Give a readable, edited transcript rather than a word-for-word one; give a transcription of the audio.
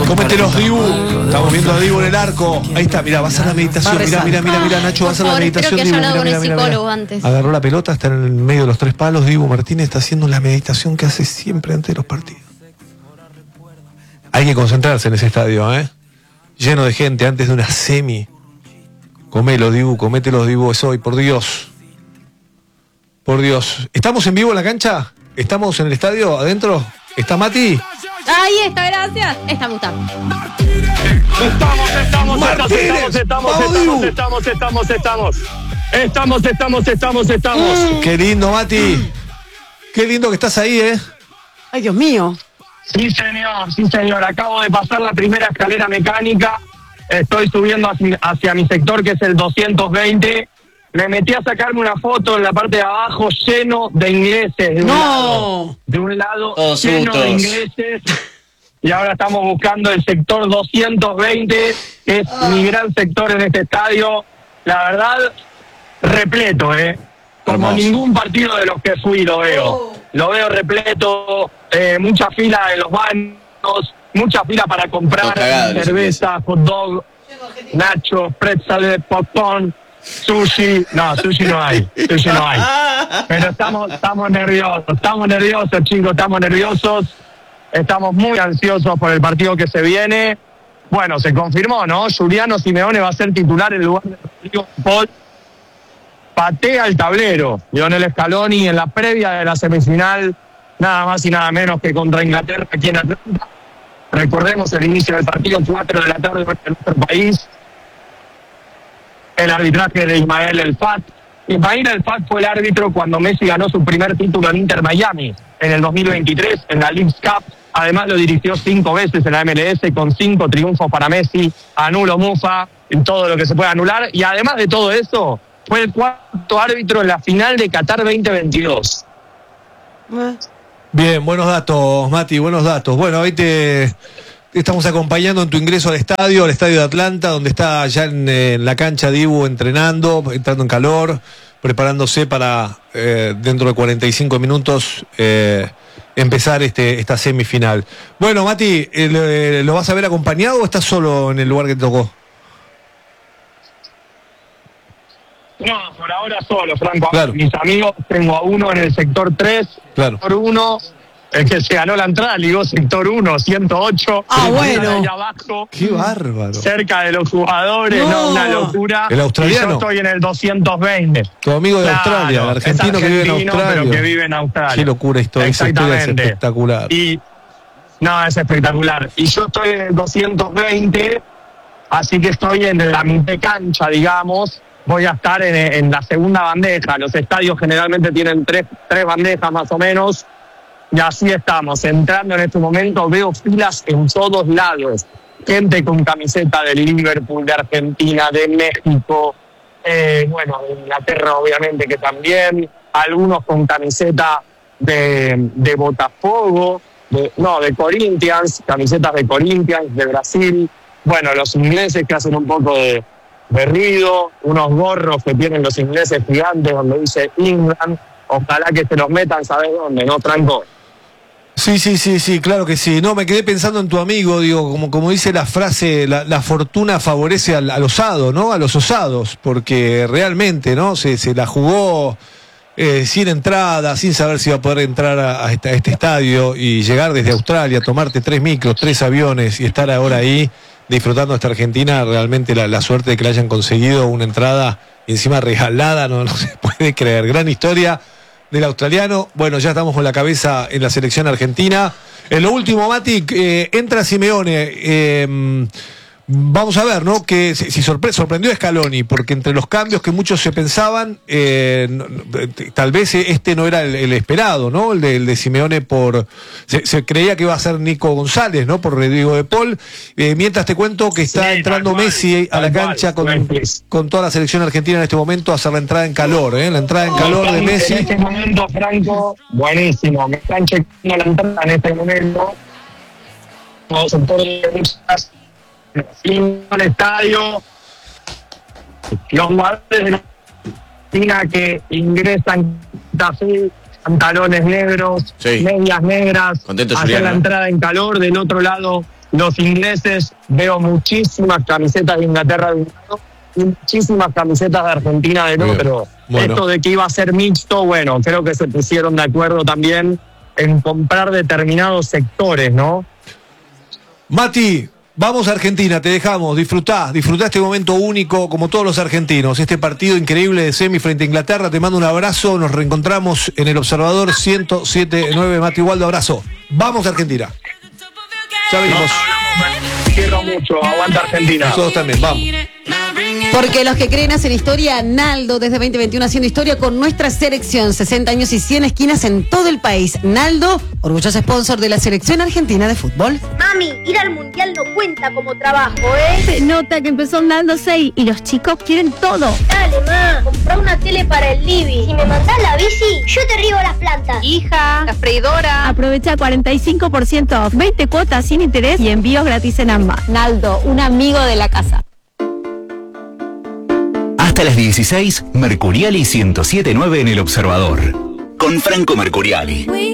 Comete los Dibu. Estamos viendo a Dibu en el arco. Ahí está, mirá, va a hacer la meditación. Mirá, Nacho, va a hacer la meditación. Espero que haya hablado con el psicólogo antes. Agarró la pelota, está en el medio de los tres palos. Dibu Martínez está haciendo la meditación que hace siempre antes de los partidos. Hay que concentrarse en ese estadio, lleno de gente antes de una semi. Comelo, Dibu, comete los Dibu, es hoy, por Dios. Por Dios. ¿Estamos en vivo en la cancha? ¿Estamos en el estadio adentro? ¿Está Mati? Ahí está, gracias. Está mutando. Estamos. Qué lindo, Mati. Qué lindo que estás ahí, Ay, Dios mío. Sí, señor. Acabo de pasar la primera escalera mecánica. Estoy subiendo hacia mi sector, que es el 220. Me metí a sacarme una foto en la parte de abajo, lleno de ingleses. De un lado, todos lleno juntos. de ingleses. Y ahora estamos buscando el sector 220, que es mi gran sector en este estadio. La verdad, repleto, Como Hermoso. ningún partido de los que fui lo veo. Lo veo repleto, mucha fila en los baños, mucha fila para comprar cerveza, hot dog, nachos, pretzel, popcorn, sushi. No, sushi no hay. Pero estamos nerviosos, chicos, estamos nerviosos. Estamos muy ansiosos por el partido que se viene. Bueno, se confirmó, ¿no? Giuliano Simeone va a ser titular en lugar de Rodrigo Paul. Patea el tablero Lionel Scaloni en la previa de la semifinal, nada más y nada menos que contra Inglaterra aquí en Atlanta. Recordemos el inicio del partido, 4 de la tarde en nuestro país. El arbitraje de Ismael El Fat. Ismael El Fat fue el árbitro cuando Messi ganó su primer título en Inter Miami en el 2023 en la Leagues Cup. Además lo dirigió 5 veces en la MLS con 5 triunfos para Messi. Anulo Mufa en todo lo que se puede anular. Y además de todo eso, fue el 4º árbitro en la final de Qatar 2022. Bien, buenos datos, Mati, buenos datos. Bueno, hoy te estamos acompañando en tu ingreso al estadio de Atlanta, donde está ya en la cancha Dibu entrenando, entrando en calor, preparándose para dentro de 45 minutos empezar esta semifinal. Bueno, Mati, ¿lo vas a ver acompañado o estás solo en el lugar que te tocó? No, por ahora solo, Franco. Claro. Mis amigos, tengo a uno en el sector 3, Claro. sector 1, el que se ganó la entrada, ligó sector 1, 108. Bueno. Ahí abajo, ¡Qué bárbaro! cerca de los jugadores, No. Una locura. ¿El australiano? Y yo estoy en el 220. Tu amigo de Claro, Australia, el argentino es que vive en argentino, Australia. pero que vive en Australia. Qué locura esa historia es Exactamente. espectacular. Y no, es espectacular. Y yo estoy en el 220, así que estoy en la mitad cancha, digamos. Voy a estar en la segunda bandeja. Los estadios generalmente tienen tres bandejas más o menos. Y así estamos, entrando en este momento. Veo filas en todos lados. Gente con camiseta de Liverpool, de Argentina, de México. Bueno, de Inglaterra obviamente que también. Algunos con camiseta de Botafogo. De Corinthians, camisetas de Corinthians, de Brasil. Bueno, los ingleses que hacen un poco de ruido, unos gorros que tienen los ingleses gigantes donde dice England. Ojalá que se los metan, ¿sabes dónde? ¿No, Franco? Sí, claro que sí. No, me quedé pensando en tu amigo, digo, como dice la frase, la fortuna favorece al osado, ¿no? A los osados, porque realmente, ¿no? Se la jugó sin entrada, sin saber si iba a poder entrar a este estadio y llegar desde Australia, tomarte 3 micros, 3 aviones y estar ahora ahí disfrutando esta Argentina. Realmente la suerte de que le hayan conseguido una entrada encima regalada, no se puede creer. Gran historia del australiano. Bueno, ya estamos con la cabeza en la selección argentina. En lo último, Mati, entra Simeone. Vamos a ver, ¿no? Que si sorprendió a Scaloni, porque entre los cambios que muchos se pensaban, tal vez este no era el esperado, ¿no? El de Simeone se creía que iba a ser Nico González, ¿no? Por Rodrigo de Paul. Mientras te cuento que está entrando Messi a la cancha con toda la selección argentina en este momento a hacer la entrada en calor, La entrada en calor de Messi. En este momento, Franco, buenísimo. Me están chequeando la entrada en este momento. Los sectores de muchas en el estadio, los jugadores de la Argentina que ingresan así, pantalones negros, medias negras, Contento, hacer Julián, la ¿no? entrada en calor. Del otro lado los ingleses, veo muchísimas camisetas de Inglaterra de un lado y muchísimas camisetas de Argentina del otro. Bueno. Esto de que iba a ser mixto, bueno, creo que se pusieron de acuerdo también en comprar determinados sectores, ¿no? Mati, vamos a Argentina, te dejamos, disfrutá este momento único como todos los argentinos, este partido increíble de semi frente a Inglaterra, te mando un abrazo, nos reencontramos en el Observador 107.9, Mati Waldo, abrazo. Vamos a Argentina. Ya venimos. Quiero mucho, aguanta Argentina. Nosotros también, vamos. Porque los que creen hacen historia, Naldo desde 2021 haciendo historia con nuestra selección, 60 años y 100 esquinas en todo el país. Naldo, orgulloso sponsor de la selección argentina de fútbol. Mami, ir al mundial no cuenta como trabajo, ¿eh? Se nota que empezó Naldo 6 y los chicos quieren todo. Dale, ma, comprá una tele para el living. Si me mandás la bici, yo te riego las plantas. Hija, la freidora. Aprovecha 45% off, 20 cuotas sin interés y envíos gratis en ambas. Naldo, un amigo de la casa. Hasta las 16, Mercuriali 107.9 en El Observador. Con Franco Mercuriali.